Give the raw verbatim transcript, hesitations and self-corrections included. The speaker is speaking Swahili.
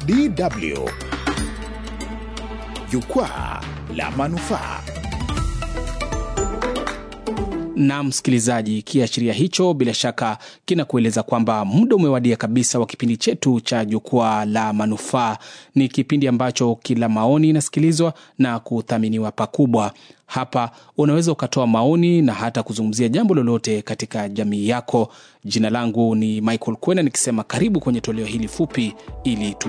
D W. Jukwaa la manufaa. Na msikilizaji, kiashiria hicho bila shaka kinakueleza kwamba muda umewadia kabisa wa kipindi chetu cha Jukwaa la Manufaa. Ni kipindi ambacho kila maoni inasikilizwa na kuthaminiwa pakubwa. Hapa unaweza ukatoa maoni na hata kuzungumzia jambo lolote katika jamii yako. Jina langu ni Michael Kwena, nikisema karibu kwenye toleo hili fupi ili tu